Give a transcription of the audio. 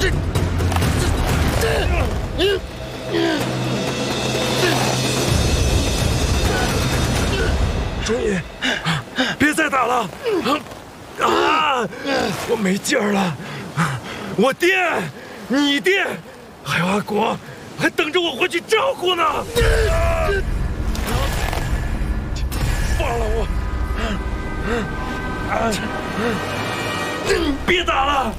钟隐，别再打了！啊，我没劲儿了。我爹，你爹，还有阿国，还等着我回去照顾呢。放了我！别打了！